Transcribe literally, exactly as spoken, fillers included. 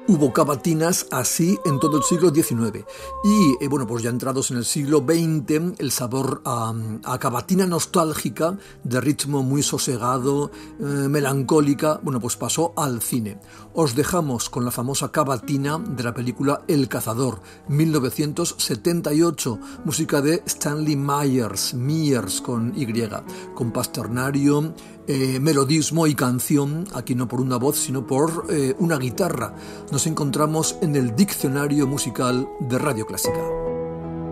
Hubo cavatinas así en todo el siglo diecinueve. Y eh, bueno, pues ya entrados en el siglo veinte, el sabor a, a cavatina nostálgica, de ritmo muy sosegado, eh, melancólica, bueno, pues pasó al cine. Os dejamos con la famosa cavatina de la película El Cazador, mil novecientos setenta y ocho, música de Stanley Myers, Myers con Y, con pasternario, eh, melodismo y canción, aquí no por una voz, sino por eh, una guitarra. Nos encontramos en el diccionario musical de Radio Clásica.